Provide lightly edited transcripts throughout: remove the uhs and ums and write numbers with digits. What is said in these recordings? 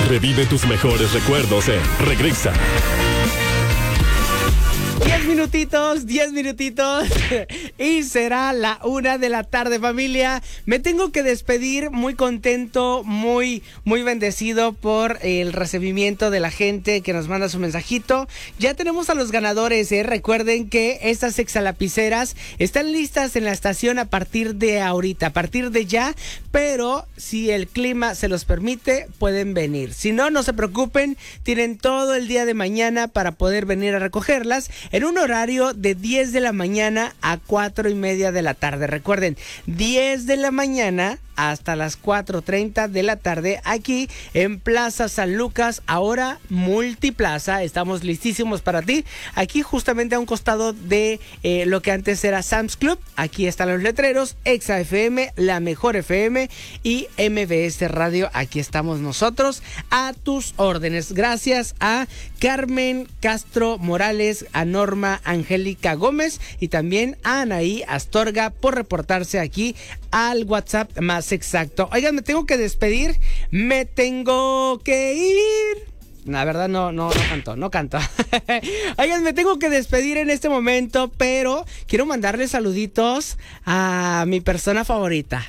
Revive tus mejores recuerdos en Regresa. 10 minutitos y será la 1 de la tarde, familia. Me tengo que despedir muy contento, muy bendecido por el recibimiento de la gente que nos manda su mensajito. Ya tenemos a los ganadores, recuerden que estas exalapiceras están listas en la estación a partir de ahorita, a partir de ya, pero si el clima se los permite, pueden venir. Si no, no se preocupen, tienen todo el día de mañana para poder venir a recogerlas en un horario de 10 de la mañana a 4:30 de la tarde. Recuerden, 10 de la mañana hasta las 4:30 de la tarde aquí en Plaza San Lucas, ahora Multiplaza. Estamos listísimos para ti. Aquí justamente a un costado de lo que antes era Sam's Club. Aquí están los letreros, Exa FM, La Mejor FM y MBS Radio. Aquí estamos nosotros a tus órdenes. Gracias a Carmen Castro Morales, a Norma Angélica Gómez y también a Anaí Astorga por reportarse aquí al WhatsApp más exacto. Oigan, me tengo que despedir, me tengo que ir. La verdad no canto. Oigan, me tengo que despedir en este momento, pero quiero mandarle saluditos a mi persona favorita.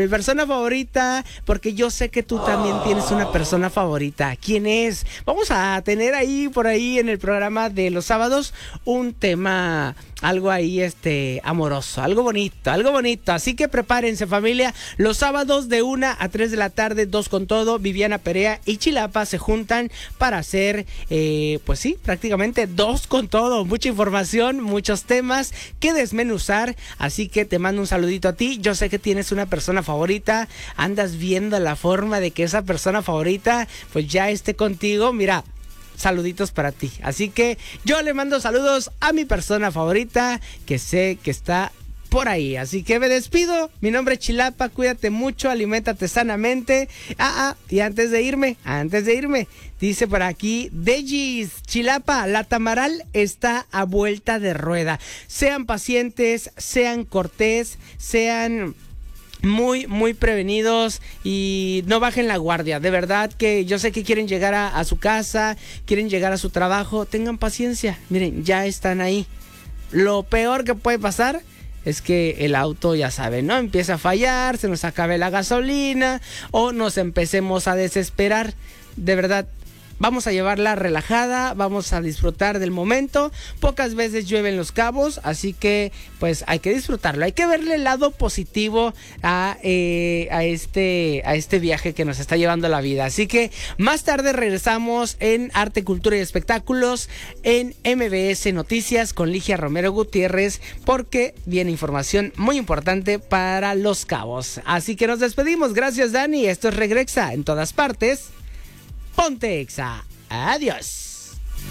Porque yo sé que tú también tienes una persona favorita. ¿Quién es? Vamos a tener por ahí en el programa de los sábados un tema, algo ahí amoroso, algo bonito. Así que prepárense, familia. Los sábados de 1 a 3 de la tarde, Dos con Todo, Viviana Perea y Chilapa se juntan para hacer, pues sí, prácticamente Dos con Todo. Mucha información, muchos temas que desmenuzar. Así que te mando un saludito a ti. Yo sé que tienes una persona favorita, andas viendo la forma de que esa persona favorita pues ya esté contigo. Mira, saluditos para ti. Así que yo le mando saludos a mi persona favorita que sé que está por ahí. Así que me despido. Mi nombre es Chilapa. Cuídate mucho, aliméntate sanamente. Y antes de irme, dice por aquí Degis, Chilapa, la Tamaral está a vuelta de rueda. Sean pacientes, sean cortés, sean muy prevenidos y no bajen la guardia. De verdad que yo sé que quieren llegar a su casa, quieren llegar a su trabajo. Tengan paciencia. Miren, ya están ahí. Lo peor que puede pasar es que el auto, ya saben, ¿no? Empieza a fallar, se nos acabe la gasolina o nos empecemos a desesperar. De verdad, vamos a llevarla relajada, vamos a disfrutar del momento. Pocas veces llueve en Los Cabos, así que pues hay que disfrutarlo. Hay que verle el lado positivo a este viaje que nos está llevando la vida. Así que más tarde regresamos en Arte, Cultura y Espectáculos en MBS Noticias con Ligia Romero Gutiérrez, porque viene información muy importante para Los Cabos. Así que nos despedimos. Gracias, Dani. Esto es Regresa en todas partes. Ponte Exa. Adiós.